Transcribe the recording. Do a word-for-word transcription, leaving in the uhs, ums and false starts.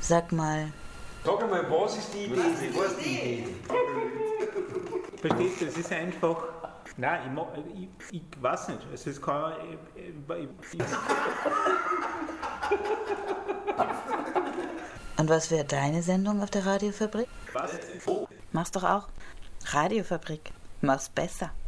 Sag mal. Sag einmal, was ist die Idee? Was ist die Idee? Verstehst du, es ist einfach. Nein, ich, mag, ich, ich weiß nicht. Also es kann. Ich, ich, ich, Und was wäre deine Sendung auf der Radiofabrik? was? Mach's doch auch. Radiofabrik. Mach's besser.